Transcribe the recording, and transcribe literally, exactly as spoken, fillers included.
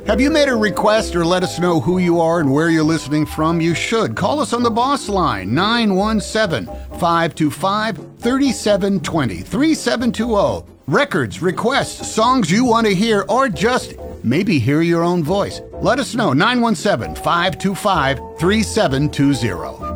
Have you made a request or let us know who you are and where you're listening from? You should. Call us on the boss line, nine one seven, five two five, three seven two zero, three seven two zero. Records, requests, songs you want to hear, or just maybe hear your own voice. Let us know, nine one seven, five two five, three seven two zero.